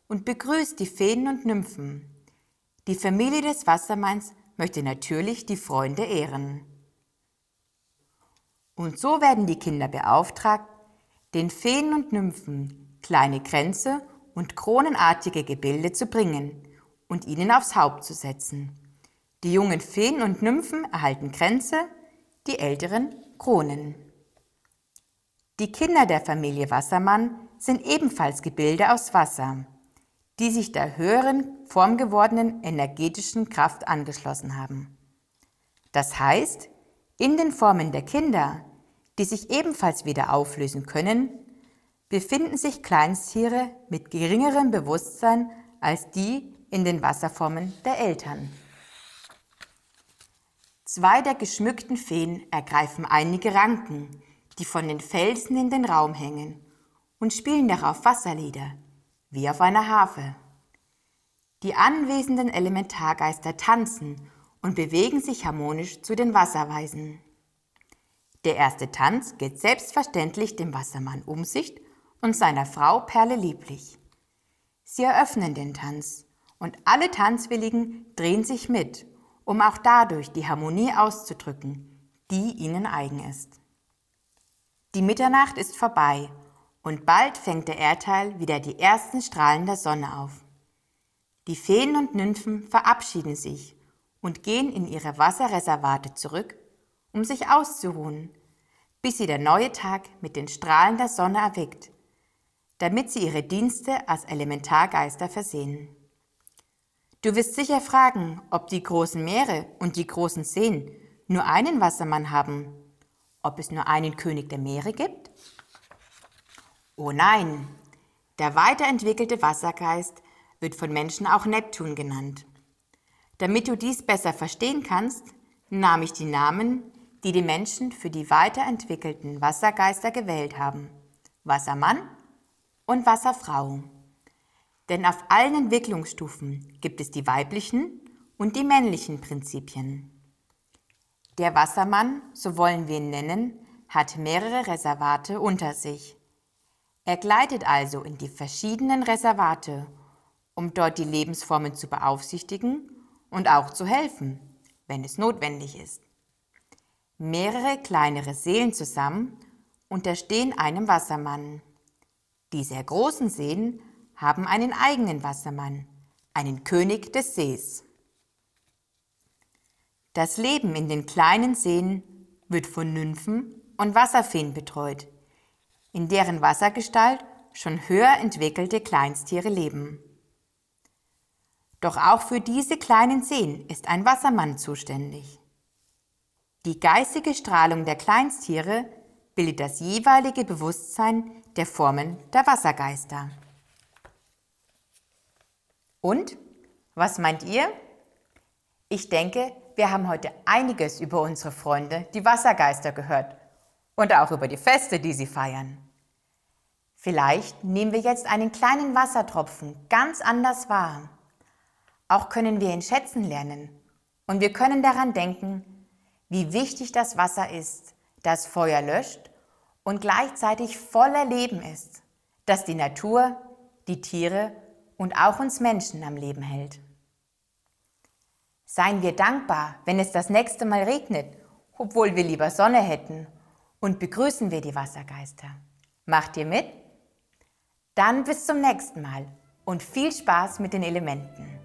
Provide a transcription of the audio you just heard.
und begrüßt die Feen und Nymphen. Die Familie des Wassermanns möchte natürlich die Freunde ehren. Und so werden die Kinder beauftragt, den Feen und Nymphen kleine Kränze und kronenartige Gebilde zu bringen und ihnen aufs Haupt zu setzen. Die jungen Feen und Nymphen erhalten Kränze, die älteren Kronen. Die Kinder der Familie Wassermann sind ebenfalls Gebilde aus Wasser, die sich der höheren formgewordenen energetischen Kraft angeschlossen haben. Das heißt, in den Formen der Kinder, die sich ebenfalls wieder auflösen können, befinden sich Kleinstiere mit geringerem Bewusstsein als die in den Wasserformen der Eltern. Zwei der geschmückten Feen ergreifen einige Ranken, die von den Felsen in den Raum hängen, und spielen darauf Wasserlieder, wie auf einer Harfe. Die anwesenden Elementargeister tanzen und bewegen sich harmonisch zu den Wasserweisen. Der erste Tanz geht selbstverständlich dem Wassermann Umsicht und seiner Frau Perle lieblich. Sie eröffnen den Tanz und alle Tanzwilligen drehen sich mit, um auch dadurch die Harmonie auszudrücken, die ihnen eigen ist. Die Mitternacht ist vorbei und bald fängt der Erdteil wieder die ersten Strahlen der Sonne auf. Die Feen und Nymphen verabschieden sich und gehen in ihre Wasserreservate zurück, um sich auszuruhen, bis sie der neue Tag mit den Strahlen der Sonne erweckt, damit sie ihre Dienste als Elementargeister versehen. Du wirst sicher fragen, ob die großen Meere und die großen Seen nur einen Wassermann haben, ob es nur einen König der Meere gibt? Oh nein, der weiterentwickelte Wassergeist wird von Menschen auch Neptun genannt. Damit du dies besser verstehen kannst, nahm ich die Namen, die die Menschen für die weiterentwickelten Wassergeister gewählt haben: Wassermann und Wasserfrau. Denn auf allen Entwicklungsstufen gibt es die weiblichen und die männlichen Prinzipien. Der Wassermann, so wollen wir ihn nennen, hat mehrere Reservate unter sich. Er gleitet also in die verschiedenen Reservate, um dort die Lebensformen zu beaufsichtigen und auch zu helfen, wenn es notwendig ist. Mehrere kleinere Seelen zusammen unterstehen einem Wassermann. Die sehr großen Seen haben einen eigenen Wassermann, einen König des Sees. Das Leben in den kleinen Seen wird von Nymphen und Wasserfeen betreut, in deren Wassergestalt schon höher entwickelte Kleinstiere leben. Doch auch für diese kleinen Seen ist ein Wassermann zuständig. Die geistige Strahlung der Kleinstiere bildet das jeweilige Bewusstsein der Formen der Wassergeister. Und, was meint ihr? Ich denke, wir haben heute einiges über unsere Freunde, die Wassergeister, gehört und auch über die Feste, die sie feiern. Vielleicht nehmen wir jetzt einen kleinen Wassertropfen ganz anders wahr. Auch können wir ihn schätzen lernen und wir können daran denken, wie wichtig das Wasser ist, das Feuer löscht und gleichzeitig voller Leben ist, das die Natur, die Tiere und auch uns Menschen am Leben hält. Seien wir dankbar, wenn es das nächste Mal regnet, obwohl wir lieber Sonne hätten, und begrüßen wir die Wassergeister. Macht ihr mit? Dann bis zum nächsten Mal und viel Spaß mit den Elementen.